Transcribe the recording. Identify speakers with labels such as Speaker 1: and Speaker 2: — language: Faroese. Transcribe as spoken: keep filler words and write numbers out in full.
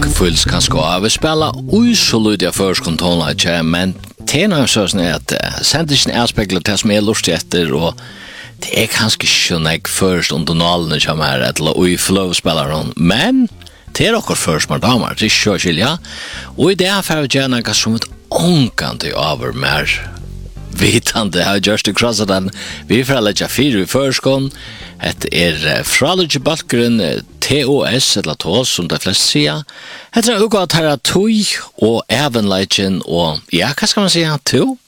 Speaker 1: fylls kanskje av. Vi spiller usolid av førskontonene, men tjener så sånn at sendingen er spekler til som er lustig etter, og det er kanskje ikke jeg først under nalene kommer her, eller ui flow spiller hun, men det er akkurat først med damer, det er ikke skilja, og i det er for å gjøre noe som et ångkant over mer vitande har gjørst i krosset den. Vi får legge fire i førskånd. Det er fralege balkeren T O S, eller T O S, som de fleste sier. Det er jo godt her tog og evenleggen, og ja, hva skal man si? To?